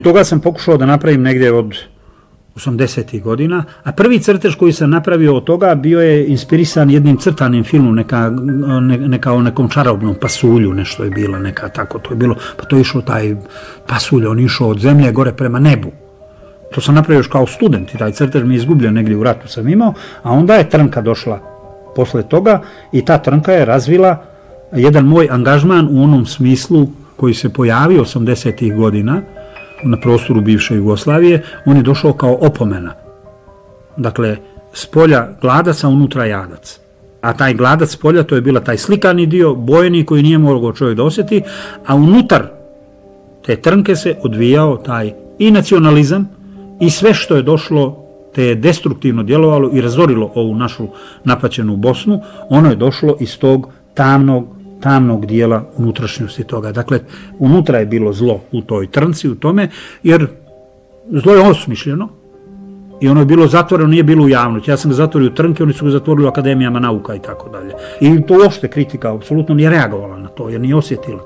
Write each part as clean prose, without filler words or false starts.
Toga sam pokušao da napravim negdje od 80. godina, a prvi crtež koji sam napravio od toga bio je inspirisan jednim crtanim filmom, neka o nekom čarobnom pasulju, nešto je bilo, neka tako to je bilo, pa to je išao taj pasulj, on išao od zemlje gore prema nebu. To sam napravio još kao student i taj crtež mi je izgubljen negdje u ratu sam imao, a onda je Trnka došla posle toga i ta Trnka je razvila jedan moj angažman u onom smislu koji se pojavio 80. godina na prostoru bivše Jugoslavije, on je došao kao opomena. Dakle, s polja gladac, a unutra jadac. A taj gladac s polja, to je bila taj slikani dio, bojeni koji nije mogao čovjek da osjeti, a unutar te Trnke se odvijao taj i nacionalizam i sve što je došlo, te je destruktivno djelovalo i razorilo ovu našu napaćenu Bosnu, ono je došlo iz tog tamnog dijela unutrašnjosti toga. Dakle, unutra je bilo zlo u toj Trnci, u tome, jer zlo je osmišljeno i ono je bilo zatvoreno, nije bilo u javnosti. Ja sam ga zatvorio u Trnke, oni su ga zatvorili u akademijama nauka i tako dalje. I to uopšte kritika apsolutno nije reagovala na to, jer nije osjetila.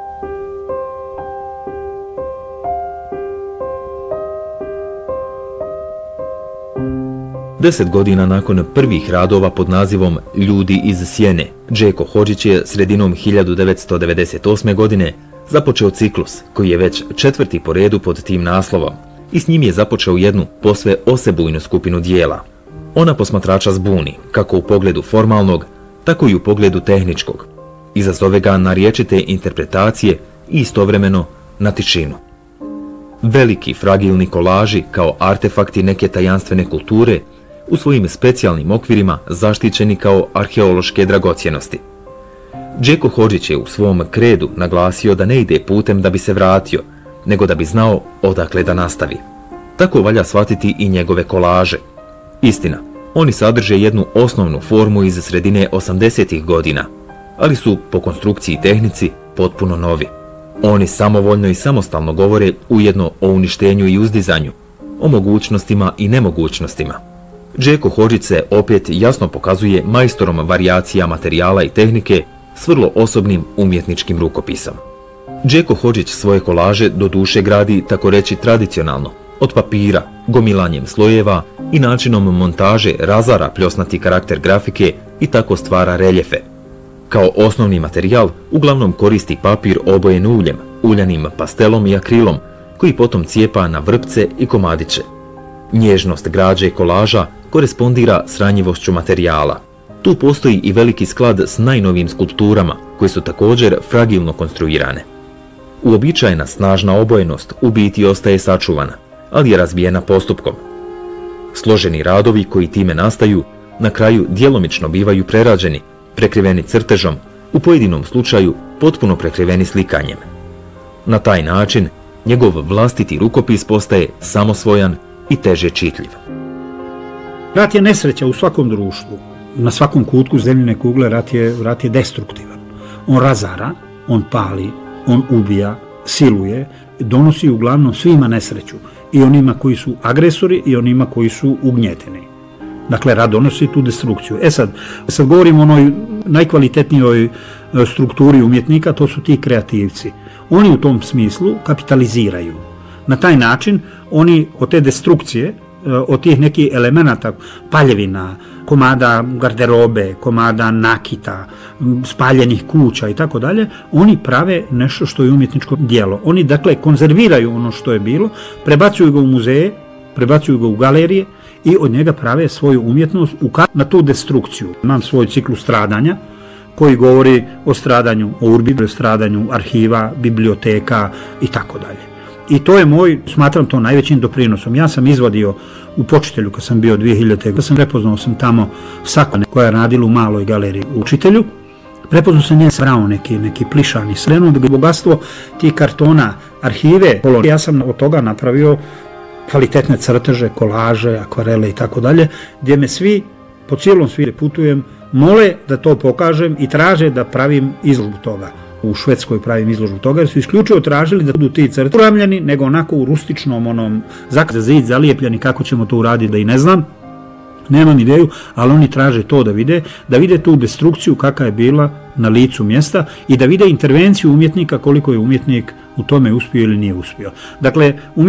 Deset godina nakon prvih radova pod nazivom Ljudi iz sjene, Đeko Hodžić je sredinom 1998. godine započeo ciklus koji je već četvrti po redu pod tim naslovom i s njim je započeo jednu posve osebujnu skupinu dijela. Ona posmatrača zbuni, kako u pogledu formalnog, tako i u pogledu tehničkog. Izazove ga na riječite interpretacije i istovremeno na tišinu. Veliki fragilni kolaži kao artefakti neke tajanstvene kulture u svojim specijalnim okvirima zaštićeni kao arheološke dragocjenosti. Đeko Hodžić je u svom kredu naglasio da ne ide putem da bi se vratio, nego da bi znao odakle da nastavi. Tako valja shvatiti i njegove kolaže. Istina, oni sadrže jednu osnovnu formu iz sredine 80. godina, ali su po konstrukciji i tehnici potpuno novi. Oni samovoljno i samostalno govore ujedno o uništenju i uzdizanju, o mogućnostima i nemogućnostima. Đeko Hodžić se opet jasno pokazuje majstorom varijacija materijala i tehnike s vrlo osobnim umjetničkim rukopisom. Đeko Hodžić svoje kolaže do duše gradi tako reći tradicionalno, od papira, gomilanjem slojeva i načinom montaže razara pljosnati karakter grafike i tako stvara reljefe. Kao osnovni materijal uglavnom koristi papir obojen uljem, uljanim pastelom i akrilom, koji potom cijepa na vrpce i komadiće. Nježnost građe kolaža korespondira s ranjivošću materijala. Tu postoji i veliki sklad s najnovijim skulpturama, koje su također fragilno konstruirane. Uobičajena snažna obojenost u biti ostaje sačuvana, ali je razbijena postupkom. Složeni radovi koji time nastaju, na kraju djelomično bivaju prerađeni, prekriveni crtežom, u pojedinom slučaju potpuno prekriveni slikanjem. Na taj način, njegov vlastiti rukopis postaje samosvojan i teže čitljiv. Rat je nesreća u svakom društvu. Na svakom kutku zemljine kugle rat je destruktivan. On razara, on pali, on ubija, siluje, donosi uglavnom svima nesreću. I onima koji su agresori i onima koji su ugnjeteni. Dakle, rat donosi tu destrukciju. Sad govorimo o onoj najkvalitetnijoj strukturi umjetnika, to su ti kreativci. Oni u tom smislu kapitaliziraju. Na taj način oni od te destrukcije, od tih nekih elemenata, paljevina, komada garderobe, komada nakita, spaljenih kuća i tako dalje, oni prave nešto što je umjetničko djelo. Oni dakle konzerviraju ono što je bilo, prebacuju ga u muzeje, prebacuju ga u galerije i od njega prave svoju umjetnost na tu destrukciju. Imam svoj ciklus stradanja koji govori o stradanju urbi, o stradanju arhiva, biblioteka i tako dalje. I to je smatram to najvećim doprinosom. Ja sam izvadio u Počitelju kad sam bio 2000. Prepoznao sam tamo Sakone koja je radila u maloj galeriji u Učitelju. Prepoznao sam njen brao neki plišani srenu, bogatstvo tih kartona, arhive. Ja sam od toga napravio kvalitetne crteže, kolaže, akvarele i tako dalje, gdje me svi, po cijelom svijetu putujem, mole da to pokažem i traže da pravim izložbu toga. U Švedskoj pravim izložbu toga, jer su isključivo tražili da budu ti crteži uramljeni, nego onako u rustičnom onom za zid zalijepljeni, kako ćemo to uraditi da i ne znam. Nemam ideju, ali oni traže to da vide tu destrukciju kakva je bila na licu mjesta i da vide intervenciju umjetnika, koliko je umjetnik u tome uspio ili nije uspio. Dakle,